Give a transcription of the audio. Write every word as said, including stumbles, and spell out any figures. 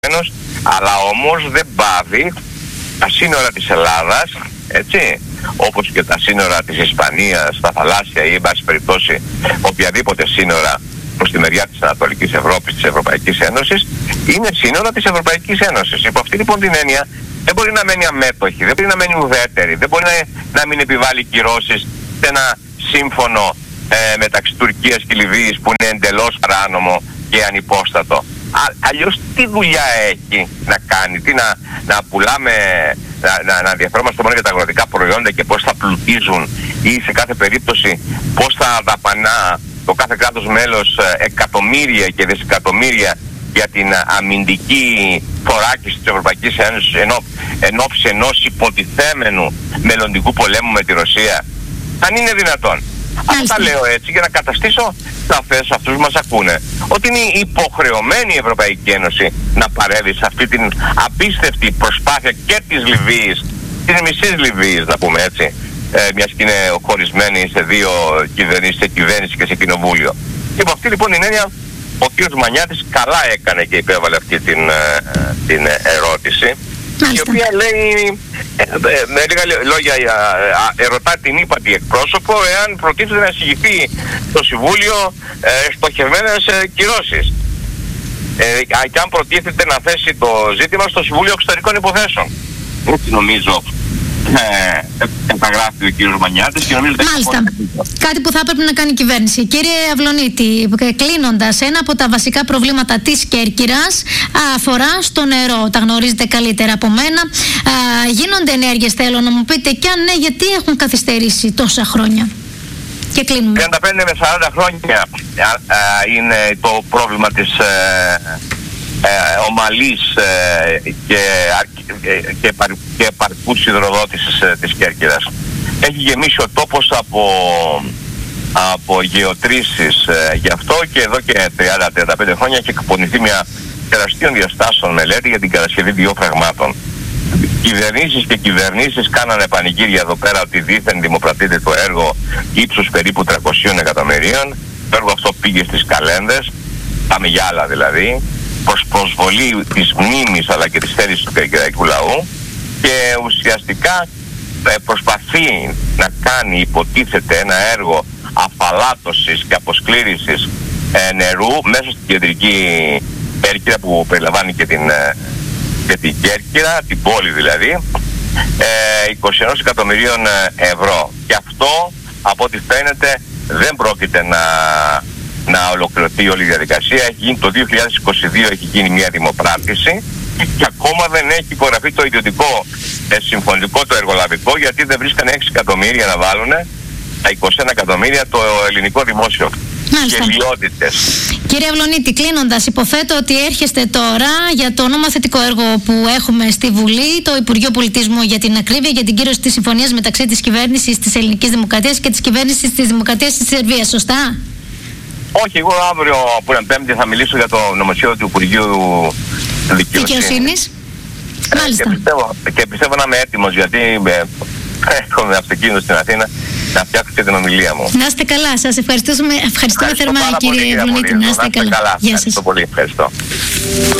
αλλά όμως δεν πάβει τα σύνορα της Ελλάδας, έτσι, όπως και τα σύνορα της Ισπανίας, τα θαλάσσια ή εν πάση περιπτώσει οποιαδήποτε σύνορα προς τη μεριά της Ανατολικής Ευρώπης, της Ευρωπαϊκής Ένωσης, είναι σύνορα της Ευρωπαϊκής Ένωσης. Υπό αυτή λοιπόν την έννοια δεν μπορεί να μένει αμέτωχη, δεν μπορεί να μένει ουδέτερη, δεν μπορεί να, να μην επιβάλλει κυρώσεις σε ένα σύμφωνο ε, μεταξύ Τουρκίας και Λιβύης που είναι εντελώς παράνομο και ανυπόστατο. Α, αλλιώς τι δουλειά έχει να κάνει, τι να, να πουλάμε, να, να, να ενδιαφερόμαστε μόνο για τα αγροτικά προϊόντα και πώς θα πλουτίζουν ή σε κάθε περίπτωση πώς θα δαπανά το κάθε κράτος μέλος εκατομμύρια και δισεκατομμύρια για την αμυντική θωράκιση της Ευρωπαϊκής Ένωσης εν ώψη ενός υποτιθέμενου μελλοντικού πολέμου με τη Ρωσία. Αν είναι δυνατόν. Αυτά λέω έτσι για να καταστήσω σαφές σε αυτούς που μας ακούνε ότι είναι υποχρεωμένη η Ευρωπαϊκή Ένωση να παρέμβει σε αυτή την απίστευτη προσπάθεια και της Λιβύης, της μισής Λιβύης να πούμε έτσι, ε, μιας και είναι χωρισμένη σε δύο κυβερνήσεις, σε κυβέρνηση και σε κοινοβούλιο. Και από αυτή λοιπόν την έννοια ο κ. Μανιάτης καλά έκανε και υπέβαλε αυτή την, την ερώτηση, η οποία λέει, ε, ε, με λίγα λόγια, ε, ερωτά την ύπατη εκπρόσωπο εάν προτίθεται να εισηγηθεί το Συμβούλιο ε, στοχευμένες ε, κυρώσεις. Ε, και αν προτίθεται να θέσει το ζήτημα στο Συμβούλιο Εξωτερικών Υποθέσεων. Έτσι νομίζω ε, καταγράφει ο κύριος Μανιάτης και νομίζω... Μάλιστα. Κάτι που θα έπρεπε να κάνει η κυβέρνηση. Κύριε Αυλονίτη, κλείνοντας, ένα από τα βασικά προβλήματα της Κέρκυρας αφορά στο νερό. Τα γνωρίζετε καλύτερα από μένα. Α, γίνονται ενέργειες, θέλω να μου πείτε, και αν ναι, γιατί έχουν καθυστερήσει τόσα χρόνια. Και κλείνουμε. τριάντα πέντε με σαράντα χρόνια α, α, είναι το πρόβλημα της ε, ε, ομαλής ε, και, ε, και, παρ, και επαρκούς υδροδότησης ε, της Κέρκυρας. Έχει γεμίσει ο τόπος από, από γεωτρήσεις ε, γι' αυτό και εδώ και τριάντα με τριάντα πέντε χρόνια έχει εκπονηθεί μια τεραστίων διαστάσεων μελέτη για την κατασκευή δύο φραγμάτων. Κυβερνήσεις και κυβερνήσεις κάνανε πανηγύρια εδώ πέρα ότι δήθεν δημοπρατείται το έργο ύψους περίπου τριακόσια εκατομμυρίων. Το έργο αυτό πήγε στις καλένδες, πάμε για άλλα δηλαδή, προς προσβολή της μνήμης αλλά και της θέλησης του κερκυραϊκού λαού, και ουσιαστικά ε, προσπαθεί να κάνει, υποτίθεται, ένα έργο αφαλάτωσης και αποσκλήρησης ε, νερού μέσα στην κεντρική Κέρκυρα που περιλαμβάνει και την, ε, και την Κέρκυρα, την πόλη δηλαδή, ε, είκοσι ένα εκατομμυρίων ευρώ. Και αυτό, από ό,τι φαίνεται, δεν πρόκειται να, να ολοκληρωθεί όλη η διαδικασία. Έχει γίνει, το δύο χιλιάδες είκοσι δύο έχει γίνει μια δημοπράτηση και ακόμα δεν έχει υπογραφεί το ιδιωτικό ε, συμφωνητικό, το εργολαβικό, γιατί δεν βρίσκαν έξι εκατομμύρια να βάλουν τα είκοσι ένα εκατομμύρια το ελληνικό δημόσιο. Γελιότητες. Κύριε Αυλονίτη, κλείνοντας, υποθέτω ότι έρχεστε τώρα για το νομοθετικό έργο που έχουμε στη Βουλή, το Υπουργείο Πολιτισμού για την ακρίβεια, για την κύρωση της συμφωνίας μεταξύ της κυβέρνησης της Ελληνικής Δημοκρατίας και της κυβέρνησης της Δημοκρατίας της Σερβίας, σωστά? Όχι, εγώ αύριο που είναι Πέμπτη θα μιλήσω για το νομοσχέδιο του Υπουργείου Δικαιοσύνης. Ε, Μάλιστα. Και πιστεύω, και πιστεύω να είμαι έτοιμος, γιατί ε, έχω αυτοκίνητο στην Αθήνα να φτιάξω και την ομιλία μου. Να είστε καλά. Σας ευχαριστούμε, ευχαριστούμε θερμά, κύριε Αυλονίτη. Να είστε καλά. καλά. Γεια σας. Ευχαριστώ πολύ. Ευχαριστώ.